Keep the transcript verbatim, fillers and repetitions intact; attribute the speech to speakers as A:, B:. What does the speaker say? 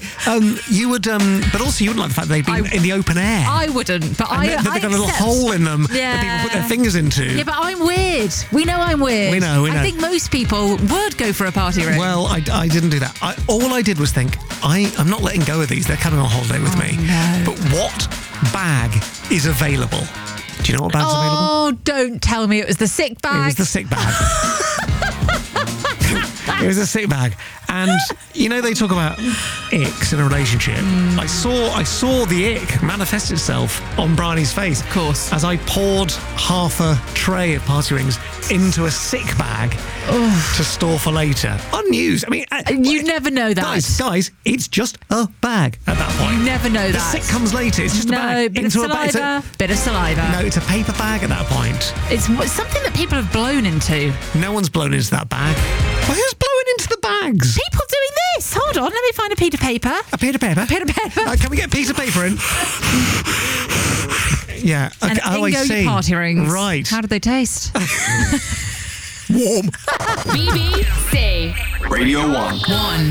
A: um, you would, um, but also you wouldn't like the fact that they've been
B: I-
A: in the open air.
B: I wouldn't, but
A: and
B: I.
A: they- they've
B: I
A: got a little
B: accept.
A: hole in them
B: Yeah.
A: that people put their fingers into.
B: Yeah, but I'm weird. We know I'm weird.
A: We know, we know.
B: I think most people would go for a party ring.
A: Well, I, I didn't do that. I, all I did was think, I, I'm not letting go of these. They're coming on holiday with
B: Oh,
A: me.
B: no.
A: But what bag is available? Do you know what bag's available?
B: Oh, don't tell me it was the sick bag.
A: It was the sick bag. It was a sick bag. And, you know, they talk about icks in a relationship.
B: Mm.
A: I saw I saw the ick manifest itself on Bryony's face.
B: Of course.
A: As I poured half a tray of party rings into a sick bag to store for later. Unused. I mean... uh,
B: You never know that.
A: Guys, guys, it's just a bag at that point.
B: You never know
A: the
B: that.
A: sick comes later. It's just
B: no,
A: a bag.
B: bit
A: into
B: of
A: a bag. It's a-
B: saliva. Bit of saliva.
A: no, it's a paper bag at that point.
B: It's w- something that people have blown into.
A: No one's blown into that bag. Well, who's blowing into the bags?
B: People doing this. Hold on, let me find a piece of paper.
A: A piece of paper?
B: Bit of paper.
A: Uh, can we get a piece of paper in? Yeah. Okay.
B: And
A: oh, I
B: in go
A: see.
B: your party rings.
A: Right.
B: How did they taste?
A: Warm.
C: B B C
D: Radio one.
C: One.